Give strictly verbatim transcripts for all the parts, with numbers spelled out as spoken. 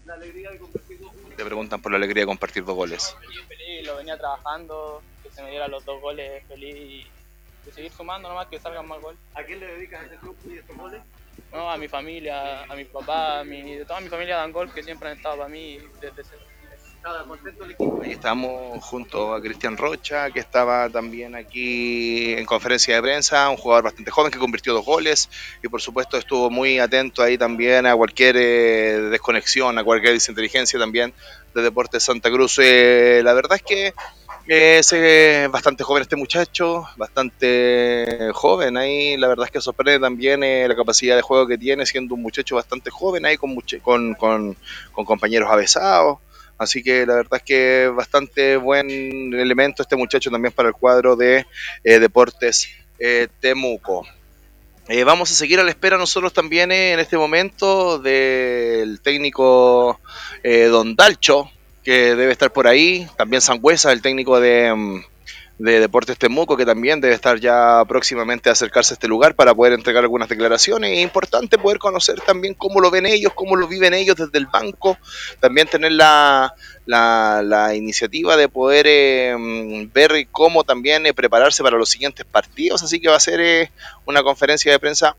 Te preguntan por la alegría de compartir dos goles. Feliz, feliz, lo venía trabajando, que se me dieran los dos goles, feliz y de seguir sumando nomás, que salgan más goles. ¿A quién le dedicas este club y estos goles? No, a mi familia, a mi papá, a mi, de toda mi familia dan gol, que siempre han estado para mí desde cero. Nada, contento el equipo. Ahí estamos junto a Cristian Rocha, que estaba también aquí en conferencia de prensa, un jugador bastante joven que convirtió dos goles y por supuesto estuvo muy atento ahí también a cualquier eh, desconexión, a cualquier desinteligencia también de Deportes Santa Cruz. Eh, la verdad es que es eh, bastante joven este muchacho, bastante joven ahí, la verdad es que sorprende también eh, la capacidad de juego que tiene, siendo un muchacho bastante joven ahí con, much con, con, con compañeros avesados. Así que la verdad es que bastante buen elemento este muchacho también para el cuadro de eh, Deportes eh, Temuco. Eh, vamos a seguir a la espera nosotros también eh, en este momento del técnico eh, Don Dalcho, que debe estar por ahí. También Sangüesa, el técnico de, de Deportes Temuco, que también debe estar ya próximamente a acercarse a este lugar para poder entregar algunas declaraciones. Es importante poder conocer también cómo lo ven ellos, cómo lo viven ellos desde el banco, también tener la, la, la iniciativa de poder eh, ver cómo también eh, prepararse para los siguientes partidos, así que va a ser eh, una conferencia de prensa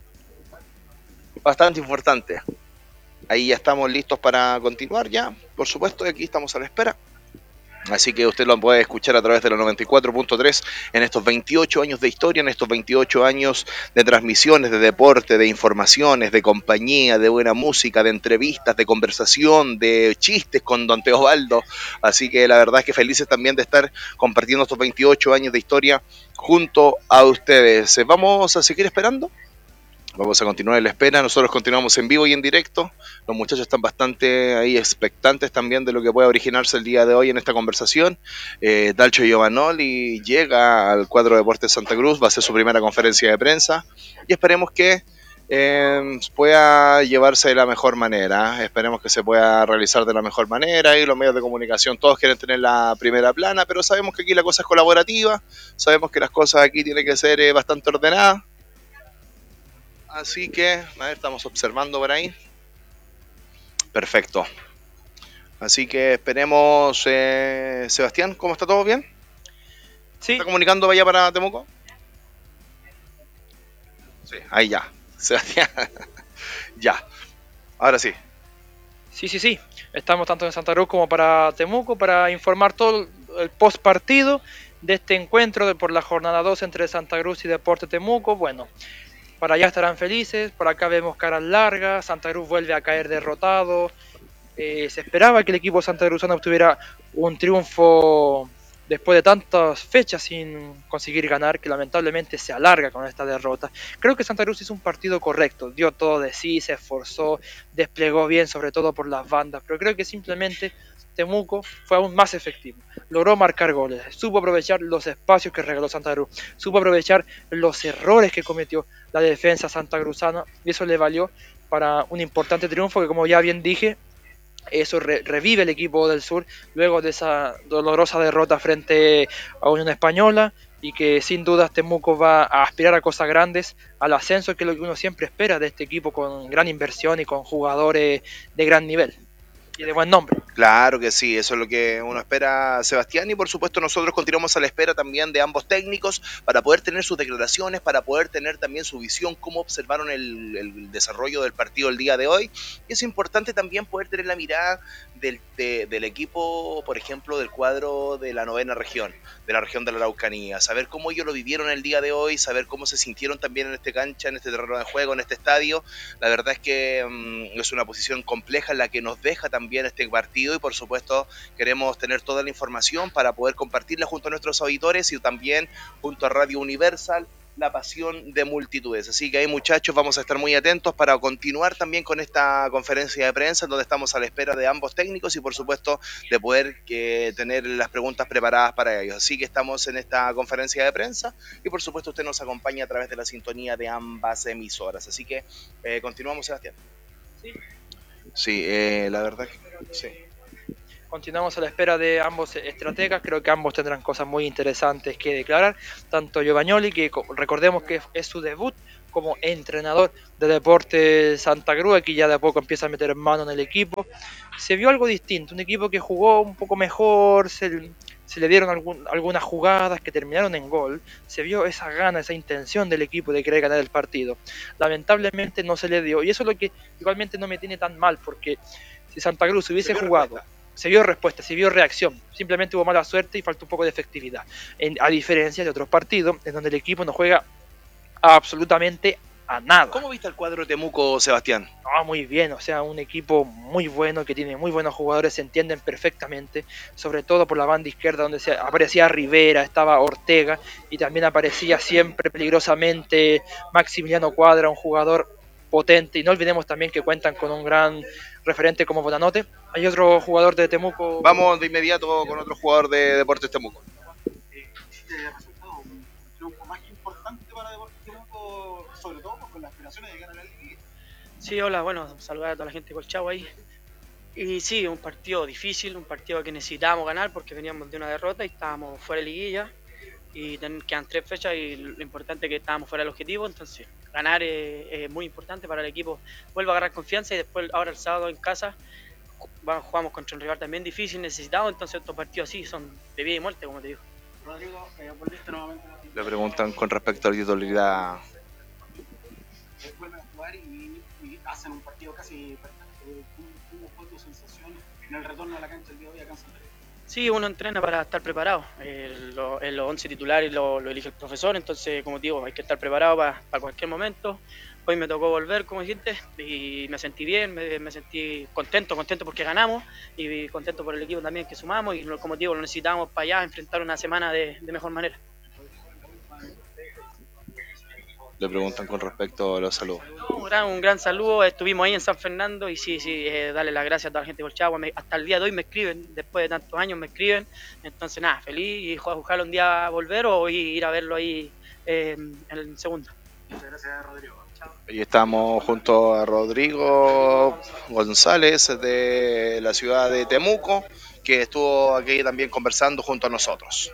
bastante importante. Ahí ya estamos listos para continuar ya, por supuesto, y aquí estamos a la espera. Así que usted lo puede escuchar a través de la noventa y cuatro punto tres en estos veintiocho años de historia, en estos veintiocho años de transmisiones, de deporte, de informaciones, de compañía, de buena música, de entrevistas, de conversación, de chistes con Don Teobaldo. Así que la verdad es que felices también de estar compartiendo estos veintiocho años de historia junto a ustedes. ¿Vamos a seguir esperando? Vamos a continuar en la espera, nosotros continuamos en vivo y en directo, los muchachos están bastante ahí expectantes también de lo que pueda originarse el día de hoy en esta conversación. eh, Dalcho Giovanoli llega al cuadro de Deportes Santa Cruz, va a ser su primera conferencia de prensa y esperemos que eh, pueda llevarse de la mejor manera, esperemos que se pueda realizar de la mejor manera y los medios de comunicación todos quieren tener la primera plana, pero sabemos que aquí la cosa es colaborativa, sabemos que las cosas aquí tienen que ser eh, bastante ordenadas. Así que, a ver, estamos observando por ahí. Perfecto. Así que esperemos, eh, Sebastián, ¿cómo está todo bien? Sí. ¿Está comunicando allá para Temuco? Sí, ahí ya. Sebastián. Ya. Ahora sí. Sí, sí, sí. Estamos tanto en Santa Cruz como para Temuco para informar todo el post partido de este encuentro de por la jornada dos entre Santa Cruz y Deportes Temuco. Bueno, para allá estarán felices, por acá vemos caras largas, Santa Cruz vuelve a caer derrotado. Eh, se esperaba que el equipo santacruzano obtuviera un triunfo después de tantas fechas sin conseguir ganar, que lamentablemente se alarga con esta derrota. Creo que Santa Cruz hizo un partido correcto, dio todo de sí, se esforzó, desplegó bien, sobre todo por las bandas, pero creo que simplemente Temuco fue aún más efectivo. Logró marcar goles, supo aprovechar los espacios que regaló Santa Cruz, supo aprovechar los errores que cometió la defensa santacruzana y eso le valió para un importante triunfo que, como ya bien dije, eso re revive el equipo del sur luego de esa dolorosa derrota frente a Unión Española y que sin dudas Temuco va a aspirar a cosas grandes, al ascenso, que es lo que uno siempre espera de este equipo con gran inversión y con jugadores de gran nivel y de buen nombre. Claro que sí, eso es lo que uno espera, Sebastián, y por supuesto nosotros continuamos a la espera también de ambos técnicos para poder tener sus declaraciones, para poder tener también su visión, cómo observaron el, el desarrollo del partido el día de hoy. Y es importante también poder tener la mirada del, de, del equipo, por ejemplo, del cuadro de la novena región, de la región de la Araucanía, saber cómo ellos lo vivieron el día de hoy, saber cómo se sintieron también en este cancha, en este terreno de juego, en este estadio. La verdad es que um, es una posición compleja en la que nos deja también este partido y por supuesto queremos tener toda la información para poder compartirla junto a nuestros auditores y también junto a Radio Universal, la pasión de multitudes. Así que ahí, muchachos, vamos a estar muy atentos para continuar también con esta conferencia de prensa en donde estamos a la espera de ambos técnicos y por supuesto de poder eh, tener las preguntas preparadas para ellos. Así que estamos en esta conferencia de prensa y por supuesto usted nos acompaña a través de la sintonía de ambas emisoras. Así que eh, continuamos, Sebastián. Sí, sí eh, la verdad que sí. Continuamos a la espera de ambos estrategas, creo que ambos tendrán cosas muy interesantes que declarar, tanto Giovagnoli, que recordemos que es su debut como entrenador de Deportes Santa Cruz, aquí ya de a poco empieza a meter mano en el equipo. Se vio algo distinto, un equipo que jugó un poco mejor, se, se le dieron algún, algunas jugadas que terminaron en gol, se vio esa gana, esa intención del equipo de querer ganar el partido. Lamentablemente no se le dio, y eso es lo que igualmente no me tiene tan mal, porque si Santa Cruz hubiese jugado, respuesta. se vio respuesta, se vio reacción, simplemente hubo mala suerte y faltó un poco de efectividad, en, a diferencia de otros partidos en donde el equipo no juega absolutamente a nada. ¿Cómo viste el cuadro de Temuco, Sebastián? Ah, muy bien, o sea, un equipo muy bueno, que tiene muy buenos jugadores, se entienden perfectamente, sobre todo por la banda izquierda donde se aparecía Rivera, estaba Ortega y también aparecía siempre peligrosamente Maximiliano Cuadra, un jugador potente, y no olvidemos también que cuentan con un gran referente como Bonanote. Hay otro jugador de Temuco. Vamos de inmediato con otro jugador de Deportes Temuco. Este resultado, un triunfo más importante para Deportes Temuco, sobre todo con las aspiraciones de llegar a la Liga. Sí, hola, bueno, saludar a toda la gente de Colchagua ahí. Y sí, un partido difícil, un partido que necesitábamos ganar porque veníamos de una derrota y estábamos fuera de liguilla. Y quedan tres fechas y lo importante es que estábamos fuera del objetivo, entonces ganar es, es muy importante para el equipo. Vuelve a agarrar confianza y después ahora el sábado en casa jugamos contra un rival también difícil, necesitado, entonces estos partidos así son de vida y muerte, como te digo. Rodrigo, eh, volviste nuevamente. Le preguntan con respecto a la titularidad. Vuelven a jugar y, y hacen un partido casi perfecto. ¿Cómo fue tu sensación en el retorno a la cancha el día de hoy acá en Santa Cruz? Sí, uno entrena para estar preparado. Eh, lo, en los once titulares lo, lo elige el profesor, entonces, como te digo, hay que estar preparado para, para cualquier momento. Hoy me tocó volver, como dijiste, y me sentí bien, me, me sentí contento, contento porque ganamos y contento por el equipo también que sumamos y, como te digo, lo necesitábamos para allá, enfrentar una semana de, de mejor manera. Le preguntan con respecto a los saludos. Un gran, un gran saludo, estuvimos ahí en San Fernando y sí, sí, eh, darle las gracias a toda la gente de Colchagua. Me, hasta el día de hoy me escriben, después de tantos años me escriben, entonces nada, feliz y ojalá un día volver o ir a verlo ahí eh, en el segundo. Muchas gracias, Rodrigo. Chao. Y estamos junto a Rodrigo González de la ciudad de Temuco, que estuvo aquí también conversando junto a nosotros.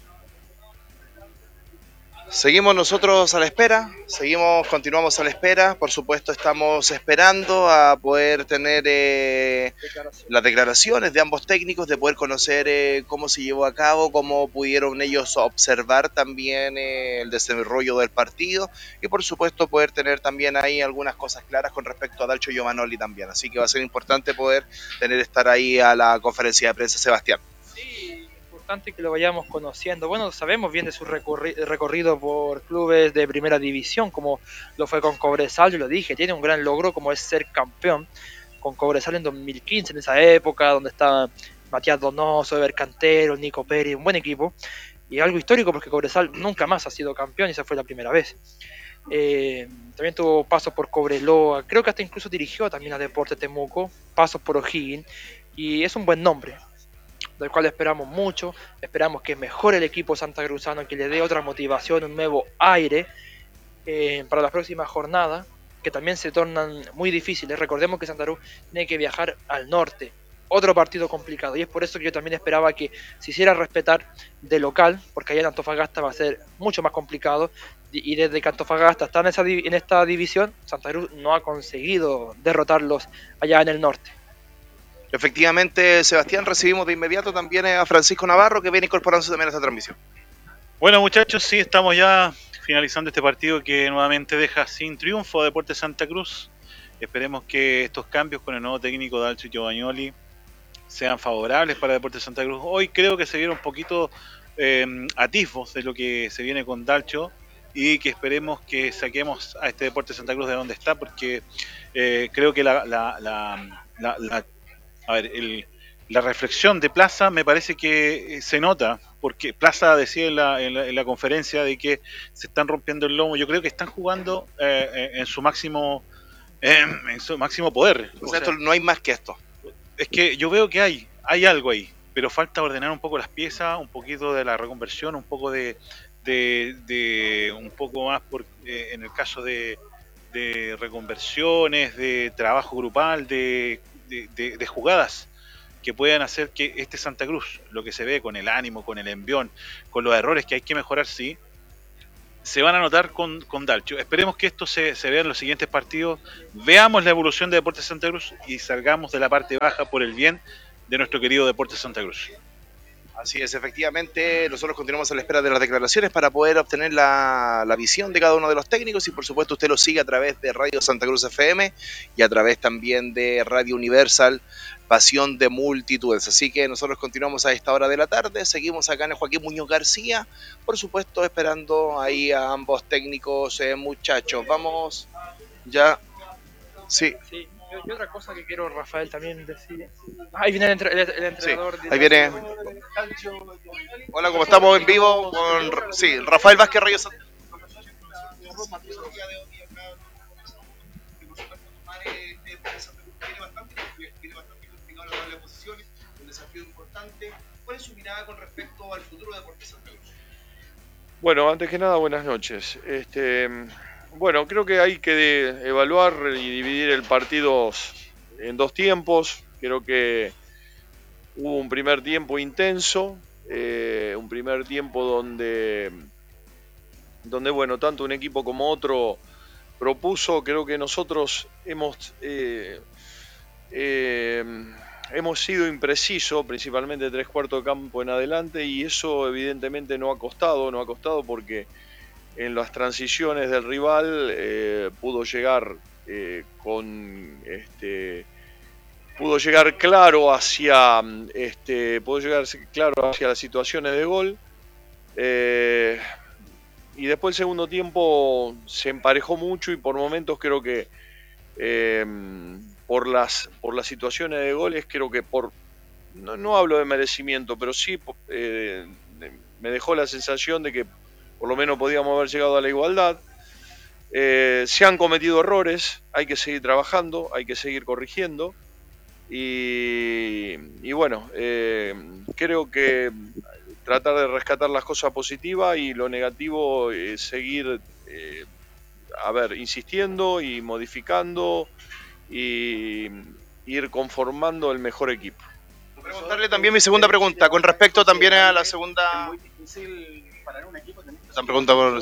Seguimos nosotros a la espera, seguimos, continuamos a la espera, por supuesto estamos esperando a poder tener eh, las declaraciones de ambos técnicos, de poder conocer eh, cómo se llevó a cabo, cómo pudieron ellos observar también eh, el desarrollo del partido y por supuesto poder tener también ahí algunas cosas claras con respecto a Dalcio Giovanoli también, así que va a ser importante poder tener estar ahí a la conferencia de prensa, Sebastián. Sí, que lo vayamos conociendo. Bueno, sabemos bien de su recorri recorrido por clubes de primera división, como lo fue con Cobresal, yo lo dije, tiene un gran logro como es ser campeón con Cobresal en dos mil quince, en esa época donde estaba Matías Donoso, Eber Cantero, Nico Pérez, un buen equipo, y algo histórico porque Cobresal nunca más ha sido campeón y esa fue la primera vez. Eh, también tuvo pasos por Cobreloa, creo que hasta incluso dirigió también a Deportes Temuco, pasos por O'Higgins, y es un buen nombre del cual esperamos mucho, esperamos que mejore el equipo santacruzano, que le dé otra motivación, un nuevo aire eh, para las próximas jornadas, que también se tornan muy difíciles. Recordemos que Santa Cruz tiene que viajar al norte, otro partido complicado, y es por eso que yo también esperaba que se hiciera respetar de local, porque allá en Antofagasta va a ser mucho más complicado, y desde que Antofagasta está en, esa, en esta división, Santa Cruz no ha conseguido derrotarlos allá en el norte. Efectivamente, Sebastián, recibimos de inmediato también a Francisco Navarro, que viene incorporándose también a esta transmisión. Bueno, muchachos, sí, estamos ya finalizando este partido que nuevamente deja sin triunfo a Deportes Santa Cruz. Esperemos que estos cambios con el nuevo técnico Dalcio Giovanoli sean favorables para Deportes Santa Cruz. Hoy creo que se vieron un poquito eh, atisbos de lo que se viene con Dalcio y que esperemos que saquemos a este Deportes Santa Cruz de donde está, porque eh, creo que la... la, la, la, la A ver, el, la reflexión de Plaza me parece que se nota, porque Plaza decía en la, en la, en la conferencia de que se están rompiendo el lomo. Yo creo que están jugando eh, en su máximo eh, en su máximo poder. O sea, esto, no hay más que esto. Es que yo veo que hay, hay algo ahí, pero falta ordenar un poco las piezas, un poquito de la reconversión, un poco de, de, de un poco más por, eh, en el caso de, de reconversiones, de trabajo grupal, de De, de, de jugadas que puedan hacer que este Santa Cruz, lo que se ve con el ánimo, con el envión, con los errores que hay que mejorar, sí, se van a notar con, con Dalcio. Esperemos que esto se, se vea en los siguientes partidos, veamos la evolución de Deportes Santa Cruz y salgamos de la parte baja por el bien de nuestro querido Deportes Santa Cruz. Así es, efectivamente, nosotros continuamos a la espera de las declaraciones para poder obtener la, la visión de cada uno de los técnicos y por supuesto usted lo sigue a través de Radio Santa Cruz F M y a través también de Radio Universal, Pasión de Multitudes. Así que nosotros continuamos a esta hora de la tarde, seguimos acá en el Joaquín Muñoz García, por supuesto esperando ahí a ambos técnicos, eh, muchachos. Vamos ya, sí. Sí. Y otra cosa que quiero, Rafael, también decir. Ahí viene el, entre, el, el entrenador. Sí, ahí viene. Hola, ¿cómo estamos en vivo? Con sí, Rafael Vázquez, Radio Santa ¿Cuál es su mirada con respecto al futuro de Deportes Santa Cruz? Bueno, antes que nada, buenas noches. Este, bueno, creo que hay que evaluar y dividir el partido en dos tiempos. Creo que hubo un primer tiempo intenso, eh, un primer tiempo donde, donde, bueno, tanto un equipo como otro propuso. Creo que nosotros hemos... Eh, eh, Hemos sido imprecisos, principalmente tres cuartos de campo en adelante, y eso evidentemente no ha costado, no ha costado porque en las transiciones del rival eh, pudo llegar eh, con este pudo llegar claro hacia este pudo llegar claro hacia las situaciones de gol, eh, y después el segundo tiempo se emparejó mucho y por momentos creo que eh, por las por las situaciones de goles creo que por no, no hablo de merecimiento, pero sí eh, me dejó la sensación de que por lo menos podíamos haber llegado a la igualdad. Eh, se han cometido errores, hay que seguir trabajando, hay que seguir corrigiendo y, y bueno, eh, creo que tratar de rescatar las cosas positivas y lo negativo es seguir eh, a ver, insistiendo y modificando y ir conformando el mejor equipo. Preguntarle también mi segunda pregunta, con respecto también a la segunda... Es muy difícil parar un equipo. Esta pregunta por...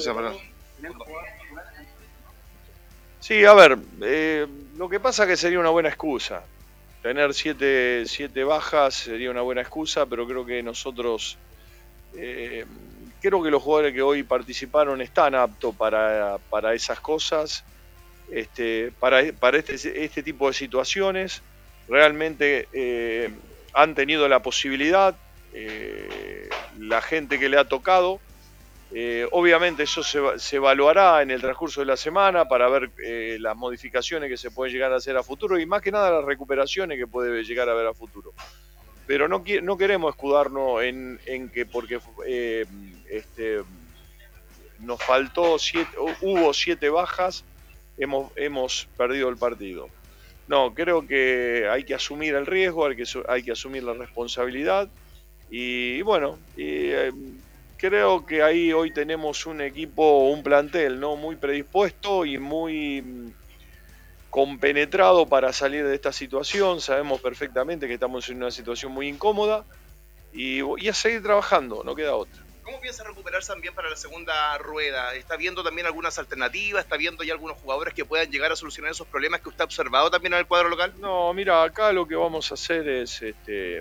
Sí, a ver, eh, lo que pasa es que sería una buena excusa. Tener siete, siete bajas sería una buena excusa, pero creo que nosotros... Eh, creo que los jugadores que hoy participaron están aptos para, para esas cosas. Este, para para este, este tipo de situaciones realmente eh, han tenido la posibilidad, eh, la gente que le ha tocado, eh, obviamente eso se, se evaluará en el transcurso de la semana para ver eh, las modificaciones que se pueden llegar a hacer a futuro y más que nada las recuperaciones que puede llegar a haber a futuro, pero no, no queremos escudarnos en, en que porque eh, este, nos faltó siete, hubo siete bajas, Hemos, hemos perdido el partido. No, creo que hay que asumir el riesgo, hay que, hay que asumir la responsabilidad y, y bueno, y, eh, creo que ahí hoy tenemos un equipo, un plantel, ¿no? Muy predispuesto y muy compenetrado para salir de esta situación. Sabemos perfectamente que estamos en una situación muy incómoda y, y a seguir trabajando, no queda otra. ¿Cómo piensa recuperarse también para la segunda rueda? ¿Está viendo también algunas alternativas? ¿Está viendo ya algunos jugadores que puedan llegar a solucionar esos problemas que usted ha observado también en el cuadro local? No, mira, acá lo que vamos a hacer es, este,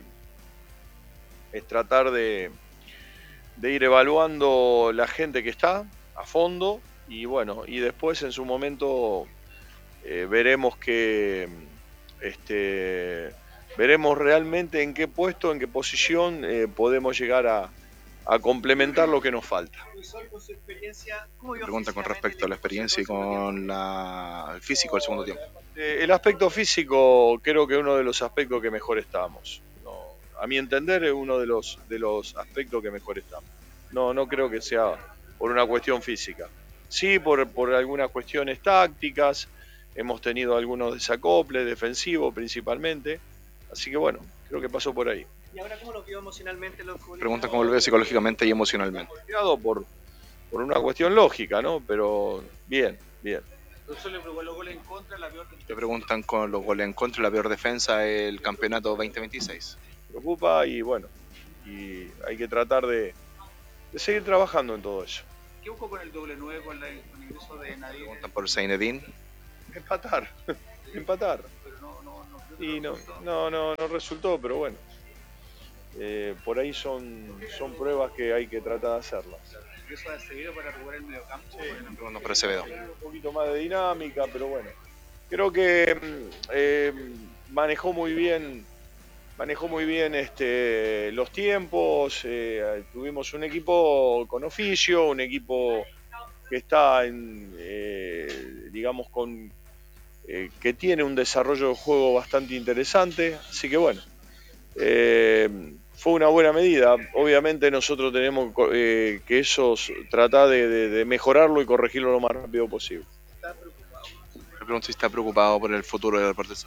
es tratar de, de ir evaluando la gente que está a fondo y bueno, y después en su momento eh, veremos que este, veremos realmente en qué puesto, en qué posición eh, podemos llegar a a complementar lo que nos falta. Pregunta con respecto a la experiencia y con la, el físico del segundo tiempo. Eh, el aspecto físico creo que es uno de los aspectos que mejor estamos. No, a mi entender es uno de los, de los aspectos que mejor estamos. No, no creo que sea por una cuestión física. Sí, por, por algunas cuestiones tácticas, hemos tenido algunos desacoples, defensivos principalmente. Así que bueno, creo que pasó por ahí. ¿Y ahora cómo lo vio emocionalmente? Los Pregunta cómo lo veo psicológicamente y emocionalmente. Por, por una cuestión lógica, ¿no? Pero bien, bien. Te preguntan con los goles en contra y la peor defensa del campeonato veinte veintiséis. Preocupa y bueno, y hay que tratar de, de seguir trabajando en todo eso. ¿Qué buscó con el doble nueve con, la, con el ingreso de Nadine? Preguntan por Zeinedine. Empatar, empatar. Pero no, no, no, creo que Y no, resultó. no, no, no resultó, pero bueno. Eh, por ahí son, son pruebas que hay que tratar de hacerlas. El ingreso de Acevedo para jugar el mediocampo. Sí. Preguntan por Acevedo. Un poquito más de dinámica, pero bueno. Creo que mm, eh, manejó muy bien, manejó muy bien este, los tiempos. Eh, tuvimos un equipo con oficio, un equipo que está en, eh, digamos, con eh, que tiene un desarrollo de juego bastante interesante. Así que bueno, eh, fue una buena medida. Obviamente nosotros tenemos eh, que eso tratar de, de, de mejorarlo y corregirlo lo más rápido posible. Me pregunto si está preocupado por el futuro del deporte.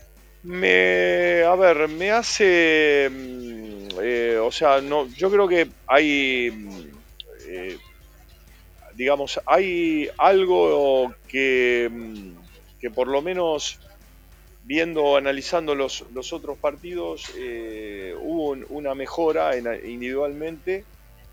Me, a ver, me hace, mm, eh, o sea, no, yo creo que hay, mm, eh, digamos, hay algo que, mm, que por lo menos viendo, analizando los, los otros partidos, eh, hubo un- una mejora en- individualmente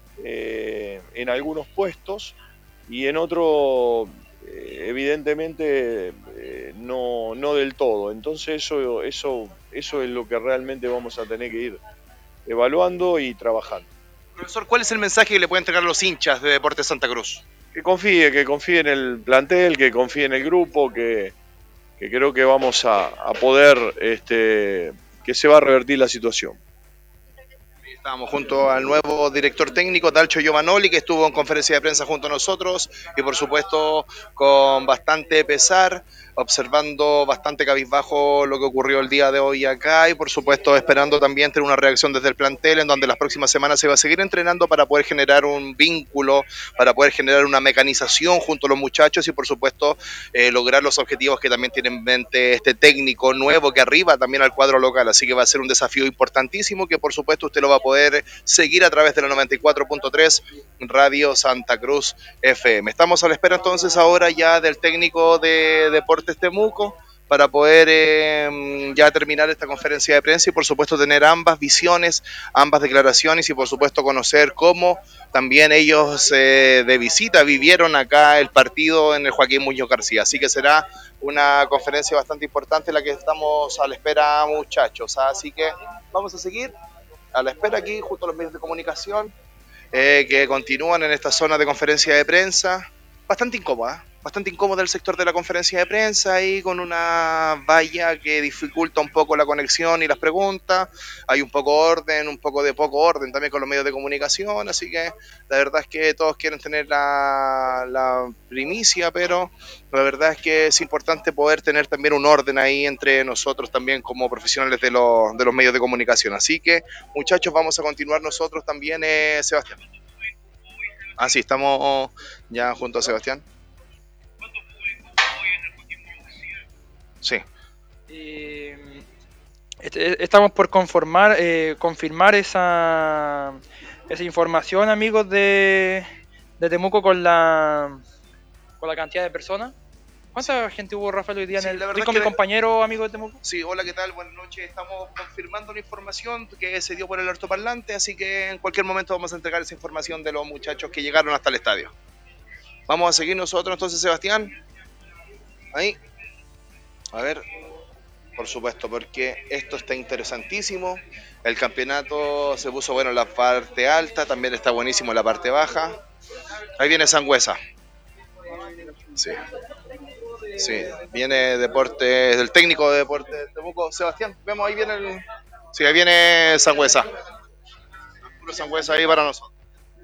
eh, en algunos puestos y en otros eh, evidentemente eh, no, no del todo. Entonces eso, eso, eso es lo que realmente vamos a tener que ir evaluando y trabajando. Profesor, ¿cuál es el mensaje que le pueden entregar los hinchas de Deportes Santa Cruz? Que confíe, que confíe en el plantel, que confíe en el grupo, que, que creo que vamos a, a poder, este, que se va a revertir la situación. Estábamos junto al nuevo director técnico, Dalcio Giovanoli, que estuvo en conferencia de prensa junto a nosotros y por supuesto con bastante pesar, observando bastante cabizbajo lo que ocurrió el día de hoy acá y por supuesto esperando también tener una reacción desde el plantel en donde las próximas semanas se va a seguir entrenando para poder generar un vínculo, para poder generar una mecanización junto a los muchachos y por supuesto eh, lograr los objetivos que también tiene en mente este técnico nuevo que arriba también al cuadro local, así que va a ser un desafío importantísimo que por supuesto usted lo va a poder seguir a través de la noventa y cuatro punto tres Radio Santa Cruz F M. Estamos a la espera entonces ahora ya del técnico de Deportes Temuco para poder eh, ya terminar esta conferencia de prensa y por supuesto tener ambas visiones, ambas declaraciones y por supuesto conocer cómo también ellos eh, de visita vivieron acá el partido en el Joaquín Muñoz García. Así que será una conferencia bastante importante la que estamos a la espera, muchachos. Así que vamos a seguir a la espera aquí junto a los medios de comunicación eh, que continúan en esta zona de conferencia de prensa. Bastante incómoda, bastante incómoda el sector de la conferencia de prensa ahí con una valla que dificulta un poco la conexión y las preguntas. Hay un poco orden, un poco de poco orden también con los medios de comunicación, así que la verdad es que todos quieren tener la, la primicia, pero la verdad es que es importante poder tener también un orden ahí entre nosotros también como profesionales de, lo, de los medios de comunicación. Así que muchachos, vamos a continuar nosotros también, eh, Sebastián. Ah, sí, estamos ya junto a Sebastián. Sí. Eh, este- estamos por conformar, eh, confirmar esa, esa información, amigos de, de Temuco, con la, con la cantidad de personas. ¿Cuánta gente hubo, Rafael, hoy día Sí, en el la verdad estoy con es mi que- compañero, amigo de Temuco? Sí, hola, ¿qué tal? Buenas noches. Estamos confirmando la información que se dio por el altoparlante, así que en cualquier momento vamos a entregar esa información de los muchachos que llegaron hasta el estadio. Vamos a seguir nosotros entonces, Sebastián. Ahí. A ver, por supuesto, porque esto está interesantísimo. El campeonato se puso bueno en la parte alta, también está buenísimo en la parte baja. Ahí viene Sangüesa. Sí. Sí, viene Deportes, el técnico de Deportes de Temuco, Sebastián, vemos ahí viene el... Sí, ahí viene Sangüesa. Arturo Sangüesa ahí para nosotros.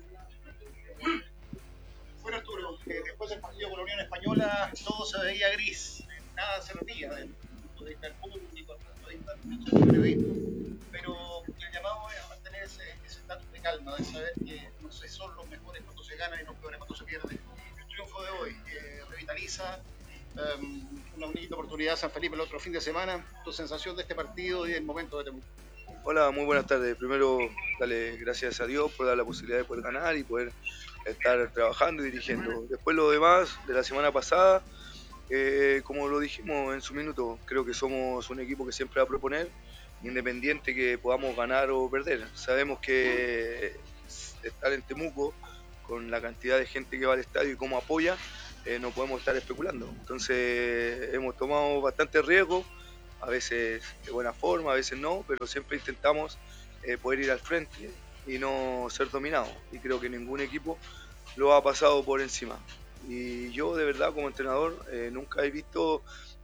Bueno, Arturo, eh, después del partido con la Unión Española todo se veía gris, nada se veía del punto de vista del público, del punto de vista del periodismo, pero el llamado es a mantener ese, ese estatus de calma, de saber que no se son los mejores cuando se ganan y los peores cuando se pierden. El triunfo de hoy eh, revitaliza, um, una bonita oportunidad San Felipe el otro fin de semana. Tu sensación de este partido y del momento de Temuco. Hola, muy buenas tardes. Primero, darle gracias a Dios por dar la posibilidad de poder ganar y poder estar trabajando y dirigiendo. Después lo demás de la semana pasada, eh, como lo dijimos en su minuto, creo que somos un equipo que siempre va a proponer, independiente que podamos ganar o perder. Sabemos que estar en Temuco con la cantidad de gente que va al estadio y cómo apoya, eh, no podemos estar especulando. Entonces hemos tomado bastante riesgo, a veces de buena forma, a veces no, pero siempre intentamos eh, poder ir al frente y no ser dominados. Y creo que ningún equipo lo ha pasado por encima. Y yo de verdad como entrenador eh, nunca he visto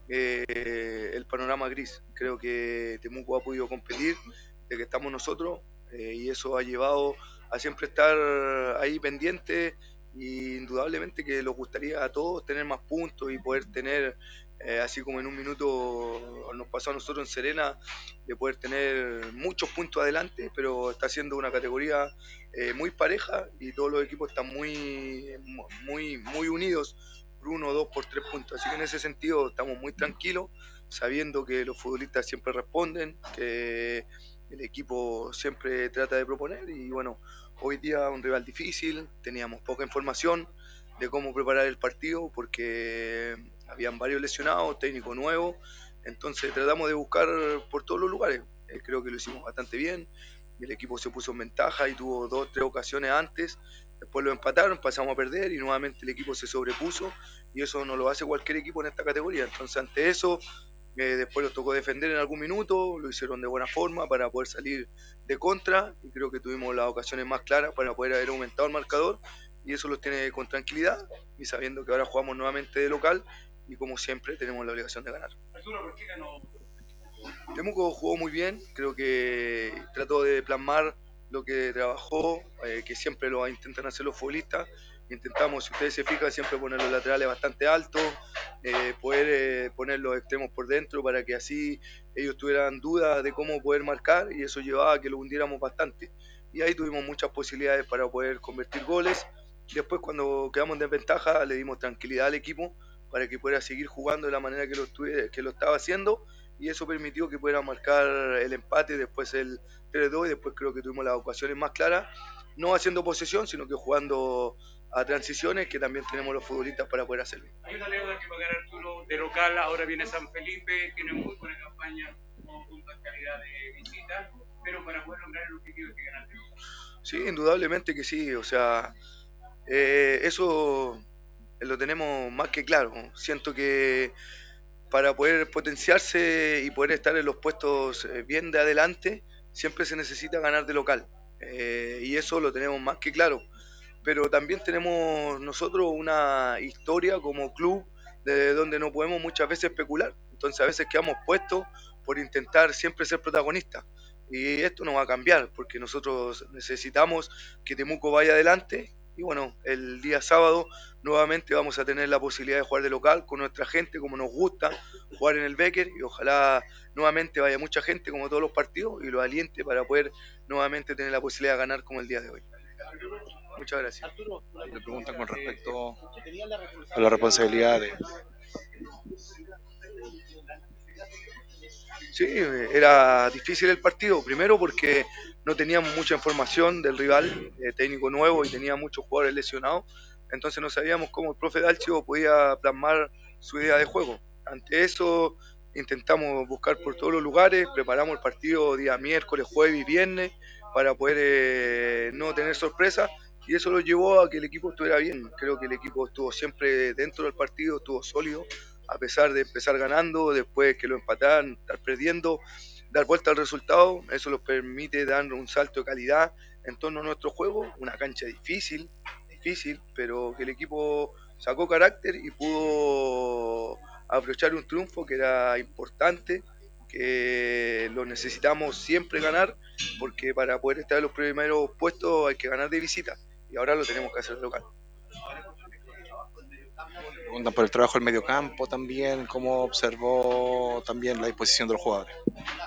eh, el panorama gris. Creo que Temuco ha podido competir de que estamos nosotros eh, y eso ha llevado a siempre estar ahí pendiente, y indudablemente que nos gustaría a todos tener más puntos y poder tener, eh, así como en un minuto nos pasó a nosotros en Serena, de poder tener muchos puntos adelante, pero está siendo una categoría eh, muy pareja y todos los equipos están muy, muy, muy unidos por uno, dos, por tres puntos. Así que en ese sentido estamos muy tranquilos, sabiendo que los futbolistas siempre responden, que el equipo siempre trata de proponer y bueno, hoy día un rival difícil, teníamos poca información de cómo preparar el partido porque habían varios lesionados, técnico nuevo, entonces tratamos de buscar por todos los lugares. Eh, creo que lo hicimos bastante bien, el equipo se puso en ventaja y tuvo dos, tres ocasiones antes, después lo empataron, pasamos a perder y nuevamente el equipo se sobrepuso y eso no lo hace cualquier equipo en esta categoría. Entonces ante eso eh, después los tocó defender en algún minuto, lo hicieron de buena forma para poder salir de contra y creo que tuvimos las ocasiones más claras para poder haber aumentado el marcador y eso los tiene con tranquilidad y sabiendo que ahora jugamos nuevamente de local y como siempre tenemos la obligación de ganar. Arturo, ¿por qué ganó? Temuco jugó muy bien, creo que trató de plasmar lo que trabajó, eh, que siempre lo intentan hacer los futbolistas. Intentamos, si ustedes se fijan, siempre poner los laterales bastante altos, eh, poder eh, poner los extremos por dentro para que así ellos tuvieran dudas de cómo poder marcar y eso llevaba a que lo hundiéramos bastante. Y ahí tuvimos muchas posibilidades para poder convertir goles. Después cuando quedamos en desventaja le dimos tranquilidad al equipo para que pudiera seguir jugando de la manera que lo, estuve, que lo estaba haciendo y eso permitió que pudiera marcar el empate, después el tres dos y después creo que tuvimos las ocasiones más claras, no haciendo posesión, sino que jugando a transiciones, que también tenemos los futbolistas para poder hacerlo. Hay una deuda que pagar, Arturo, de local, ahora viene San Felipe, tiene muy buena campaña, con puntos de calidad de visita, pero para poder lograr el objetivo hay que ganar de local. Sí, indudablemente que sí, o sea, eh, eso lo tenemos más que claro. Siento que para poder potenciarse y poder estar en los puestos bien de adelante, siempre se necesita ganar de local. Eh, y eso lo tenemos más que claro. Pero también tenemos nosotros una historia como club de donde no podemos muchas veces especular. Entonces a veces quedamos puestos por intentar siempre ser protagonistas. Y esto no va a cambiar porque nosotros necesitamos que Temuco vaya adelante. Y bueno, el día sábado nuevamente vamos a tener la posibilidad de jugar de local con nuestra gente, como nos gusta jugar en el Becker, y ojalá nuevamente vaya mucha gente como todos los partidos y lo aliente para poder nuevamente tener la posibilidad de ganar como el día de hoy. Muchas gracias. Le preguntan con respecto a la responsabilidad de... Sí, era difícil el partido, primero porque no teníamos mucha información del rival, eh, técnico nuevo y tenía muchos jugadores lesionados, entonces no sabíamos cómo el profe Dalcio podía plasmar su idea de juego. Ante eso intentamos buscar por todos los lugares, preparamos el partido día miércoles, jueves y viernes para poder eh, no tener sorpresas y eso lo llevó a que el equipo estuviera bien. Creo que el equipo estuvo siempre dentro del partido, estuvo sólido, a pesar de empezar ganando, después que lo empataran, estar perdiendo, dar vuelta al resultado, eso nos permite dar un salto de calidad en torno a nuestro juego, una cancha difícil, difícil, pero que el equipo sacó carácter y pudo aprovechar un triunfo que era importante, que lo necesitamos siempre ganar, porque para poder estar en los primeros puestos hay que ganar de visita, y ahora lo tenemos que hacer de local. Preguntan por el trabajo del mediocampo también, cómo observó también la disposición de los jugadores.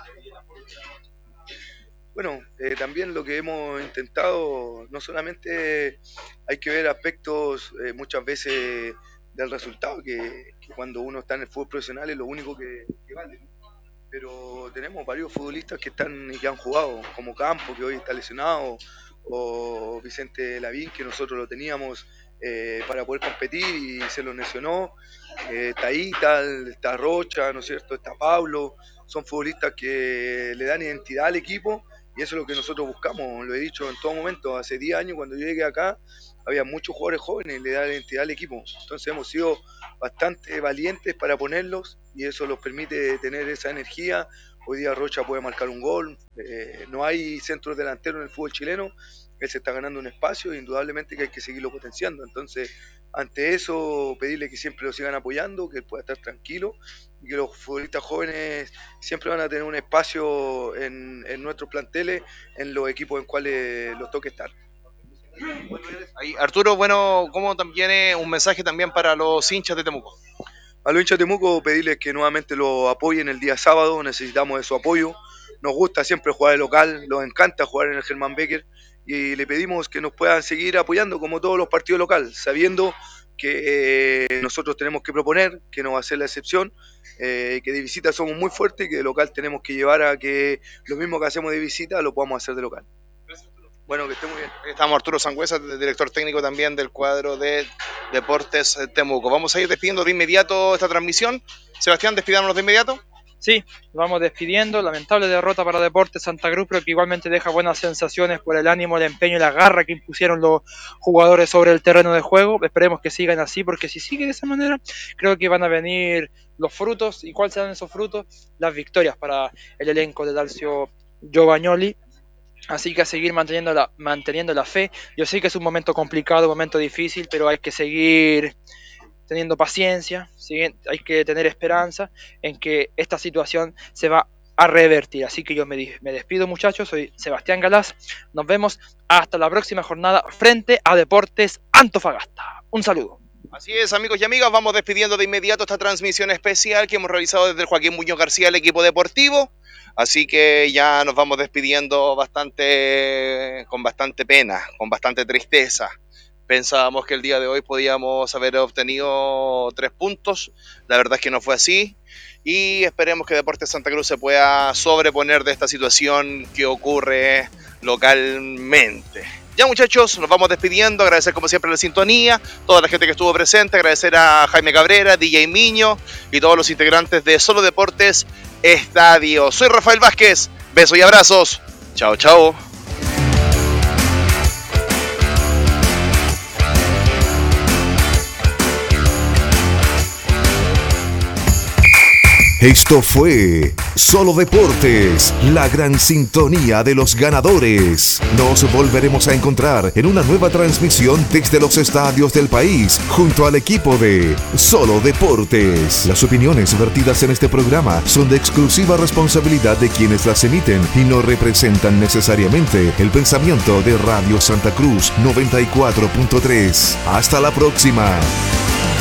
Bueno, eh, también lo que hemos intentado, no solamente hay que ver aspectos eh, muchas veces del resultado, que, que cuando uno está en el fútbol profesional es lo único que, que vale, ¿no? Pero tenemos varios futbolistas que están y que han jugado, como Campo, que hoy está lesionado, o Vicente Lavín, que nosotros lo teníamos eh, para poder competir y se lo lesionó, eh, está Ita, está Rocha, ¿no es cierto?, está Pablo, son futbolistas que le dan identidad al equipo y eso es lo que nosotros buscamos, lo he dicho en todo momento. Hace diez años cuando yo llegué acá había muchos jugadores jóvenes, le da la identidad al equipo, entonces hemos sido bastante valientes para ponerlos y eso los permite tener esa energía. Hoy día Rocha puede marcar un gol, eh, no hay centros delanteros en el fútbol chileno, él se está ganando un espacio e indudablemente que hay que seguirlo potenciando. Entonces, ante eso, pedirle que siempre lo sigan apoyando, que él pueda estar tranquilo y que los futbolistas jóvenes siempre van a tener un espacio en, en nuestros planteles, en los equipos en cuales los toque estar. Ahí, Arturo, bueno, como también es un mensaje también para los hinchas de Temuco. A los hinchas de Temuco pedirles que nuevamente lo apoyen el día sábado, necesitamos de su apoyo. Nos gusta siempre jugar de local, nos encanta jugar en el Germán Becker y le pedimos que nos puedan seguir apoyando como todos los partidos locales, sabiendo que eh, nosotros tenemos que proponer, que no va a ser la excepción, eh, que de visita somos muy fuertes y que de local tenemos que llevar a que lo mismo que hacemos de visita lo podamos hacer de local. Bueno, que esté muy bien. Estamos Arturo Sangüesa, director técnico también del cuadro de Deportes Temuco. Vamos a ir despidiendo de inmediato esta transmisión. Sebastián, despidámonos de inmediato. Sí, vamos despidiendo. Lamentable derrota para Deportes Santa Cruz, pero que igualmente deja buenas sensaciones por el ánimo, el empeño y la garra que impusieron los jugadores sobre el terreno de juego. Esperemos que sigan así, porque si sigue de esa manera, creo que van a venir los frutos. ¿Y cuáles serán esos frutos? Las victorias para el elenco de Dalcio Giovagnoli. Así que a seguir manteniendo la, manteniendo la fe. Yo sé que es un momento complicado, un momento difícil, pero hay que seguir teniendo paciencia, ¿sí? Hay que tener esperanza en que esta situación se va a revertir. Así que yo me, me despido, muchachos, soy Sebastián Galás. Nos vemos hasta la próxima jornada frente a Deportes Antofagasta. Un saludo. Así es, amigos y amigas, vamos despidiendo de inmediato esta transmisión especial que hemos realizado desde el Joaquín Muñoz García, el equipo deportivo. Así que ya nos vamos despidiendo bastante, con bastante pena, con bastante tristeza. Pensábamos que el día de hoy podíamos haber obtenido tres puntos, la verdad es que no fue así. Y esperemos que Deportes Santa Cruz se pueda sobreponer de esta situación que ocurre localmente. Ya, muchachos, nos vamos despidiendo, agradecer como siempre la sintonía, toda la gente que estuvo presente, agradecer a Jaime Cabrera, D J Miño y todos los integrantes de Solo Deportes Estadio. Soy Rafael Vázquez, besos y abrazos, chao, chao. Esto fue Solo Deportes, la gran sintonía de los ganadores. Nos volveremos a encontrar en una nueva transmisión desde los estadios del país, junto al equipo de Solo Deportes. Las opiniones vertidas en este programa son de exclusiva responsabilidad de quienes las emiten y no representan necesariamente el pensamiento de Radio Santa Cruz noventa y cuatro punto tres. Hasta la próxima.